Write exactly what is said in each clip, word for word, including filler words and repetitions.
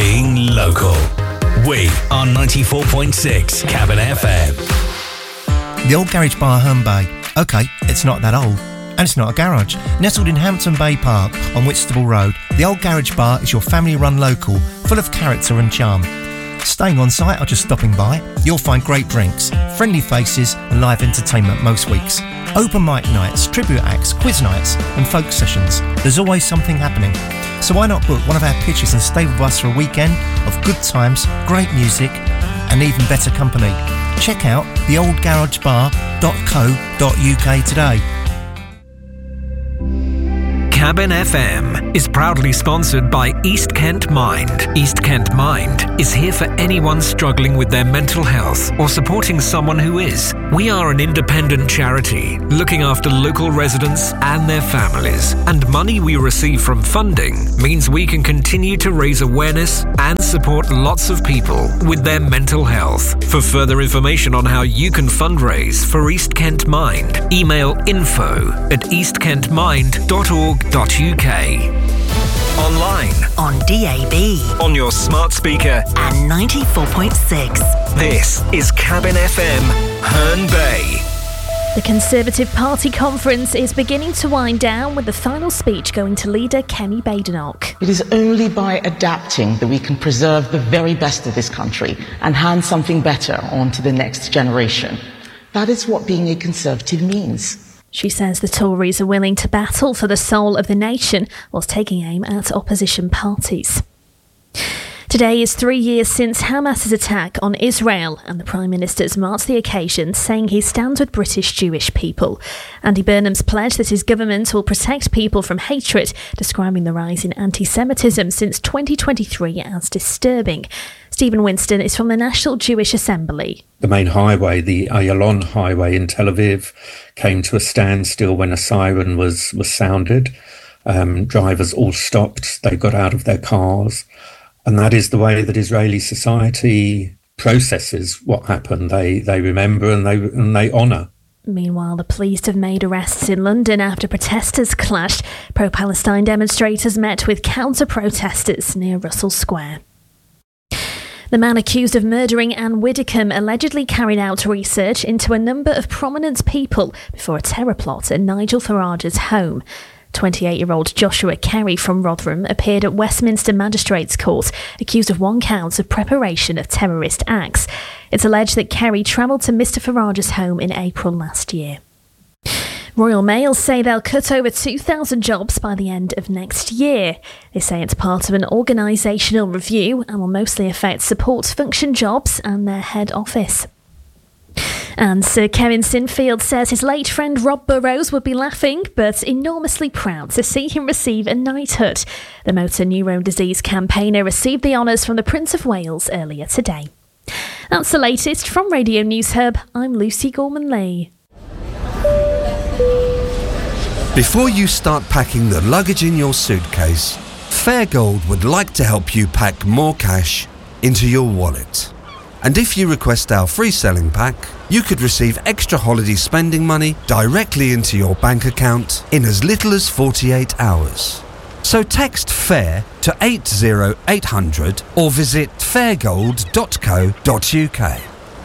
Being local. We are ninety-four point six Cabin F M. The Old Garage Bar, Herne Bay. OK, it's not that old. And it's not a garage. Nestled in Hampton Bay Park on Whitstable Road, the Old Garage Bar is your family-run local, full of character and charm. Staying on site or just stopping by, you'll find great drinks, friendly faces and live entertainment most weeks. Open mic nights, tribute acts, quiz nights and folk sessions. There's always something happening. So why not book one of our pitches and stay with us for a weekend of good times, great music and even better company. Check out the old garage bar dot co dot U K today. Cabin F M is proudly sponsored by East Kent Mind. East Kent Mind is here for anyone struggling with their mental health or supporting someone who is. We are an independent charity looking after local residents and their families, and money we receive from funding means we can continue to raise awareness and support lots of people with their mental health. For further information on how you can fundraise for East Kent Mind, email info at east kent mind dot org dot U K. Online, on D A B, on your smart speaker, and ninety-four point six. This is Cabin F M, Herne Bay. The Conservative Party conference is beginning to wind down, with the final speech going to leader Kenny Badenoch. It is only by adapting that we can preserve the very best of this country and hand something better on to the next generation. That is what being a Conservative means. She says the Tories are willing to battle for the soul of the nation whilst taking aim at opposition parties. Today is three years since Hamas's attack on Israel, and the Prime Minister's marked the occasion, saying he stands with British Jewish people. Andy Burnham's pledged that his government will protect people from hatred, describing the rise in anti-Semitism since twenty twenty-three as disturbing. Stephen Winston is from the National Jewish Assembly. The main highway, the Ayalon highway in Tel Aviv, came to a standstill when a siren was, was sounded. Um, drivers all stopped. They got out of their cars. And that is the way that Israeli society processes what happened. They they remember and they and they honour. Meanwhile, the police have made arrests in London after protesters clashed. Pro-Palestine demonstrators met with counter-protesters near Russell Square. The man accused of murdering Anne Widdecombe allegedly carried out research into a number of prominent people before a terror plot at Nigel Farage's home. twenty-eight-year-old Joshua Kerry from Rotherham appeared at Westminster Magistrates Court, accused of one count of preparation of terrorist acts. It's alleged that Kerry travelled to Mr Farage's home in April last year. Royal Mail say they'll cut over two thousand jobs by the end of next year. They say it's part of an organisational review and will mostly affect support function jobs and their head office. And Sir Kevin Sinfield says his late friend Rob Burrows would be laughing but enormously proud to see him receive a knighthood. The motor neurone disease campaigner received the honours from the Prince of Wales earlier today. That's the latest from Radio News Hub. I'm Lucy Gorman-Lee. Before you start packing the luggage in your suitcase, Fairgold would like to help you pack more cash into your wallet. And if you request our free selling pack, you could receive extra holiday spending money directly into your bank account in as little as forty-eight hours. So text FAIR to eight zero eight hundred or visit fairgold dot co dot U K.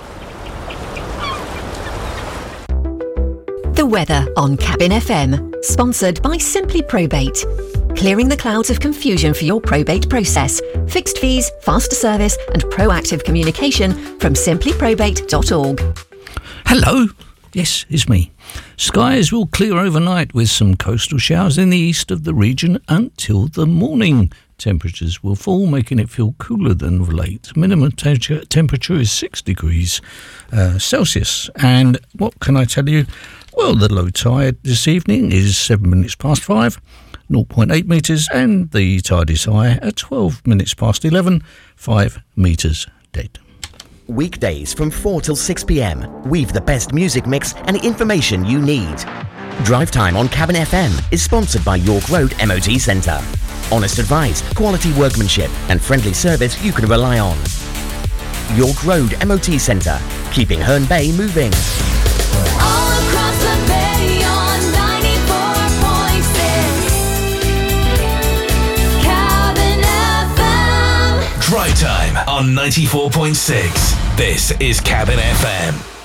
The weather on Cabin F M, sponsored by Simply Probate. Clearing the clouds of confusion for your probate process. Fixed fees, faster service and proactive communication from simply probate dot org. Hello. Yes, it's me. Skies will clear overnight with some coastal showers in the east of the region until the morning. Temperatures will fall, making it feel cooler than of late. Minimum te- temperature is six degrees uh, Celsius. And what can I tell you? Well, the low tide this evening is seven minutes past five. zero point eight metres, and the tide is high at twelve minutes past eleven, five metres dead. Weekdays from four till six p.m. We've the best music mix and information you need. Drive Time on Cabin F M is sponsored by York Road M O T Centre. Honest advice, quality workmanship and friendly service you can rely on. York Road M O T Centre, keeping Herne Bay moving. All across the bay on ninety-four point six Cabin F M. Drive Time on ninety-four point six. This is Cabin F M.